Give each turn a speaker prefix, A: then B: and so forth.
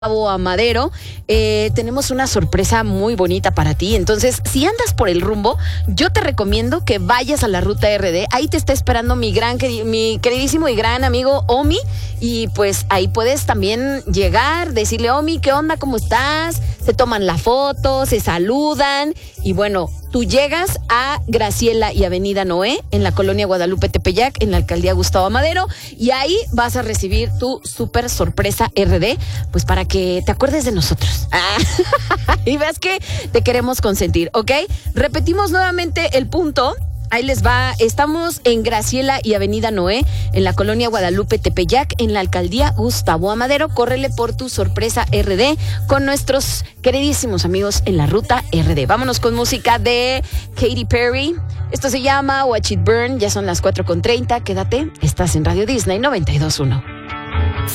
A: Amadero, tenemos una sorpresa muy bonita para ti. Entonces, si andas por el rumbo, yo te recomiendo que vayas a la Ruta RD. Ahí te está esperando mi queridísimo y gran amigo Omi. Y pues ahí puedes también llegar, decirle, Omi, ¿qué onda? ¿Cómo estás? Se toman la foto, se saludan. Y bueno, tú llegas a Graciela y Avenida Noé, en la colonia Guadalupe Tepeyac, en la alcaldía Gustavo Amadero, y ahí vas a recibir tu súper sorpresa RD, pues para que te acuerdes de nosotros. Y ves que te queremos consentir, ¿ok? Repetimos nuevamente el punto. Ahí les va, estamos en Graciela y Avenida Noé, en la colonia Guadalupe Tepeyac, en la alcaldía Gustavo Amadero. Córrele por tu sorpresa RD con nuestros queridísimos amigos en la Ruta RD. Vámonos con música de Katy Perry. Esto se llama Watch It Burn, ya son las 4:30, quédate, estás en Radio Disney 92.1.